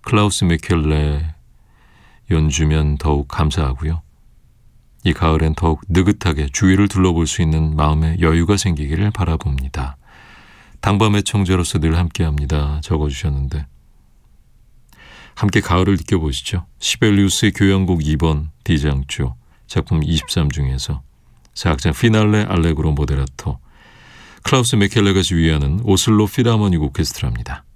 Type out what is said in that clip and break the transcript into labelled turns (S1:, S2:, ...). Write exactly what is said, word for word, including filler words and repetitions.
S1: 클라우스 메켈레 연주면 더욱 감사하고요. 이 가을엔 더욱 느긋하게 주위를 둘러볼 수 있는 마음의 여유가 생기기를 바라봅니다. 당밤의 청자로서 늘 함께합니다. 적어주셨는데 함께 가을을 느껴보시죠. 시벨리우스의 교향곡 이 번 디장조 작품 이십삼 중에서 사악장 피날레 알레그로 모데라토 클라우스 메켈레가 지휘하는 오슬로 필하모닉 오케스트라입니다.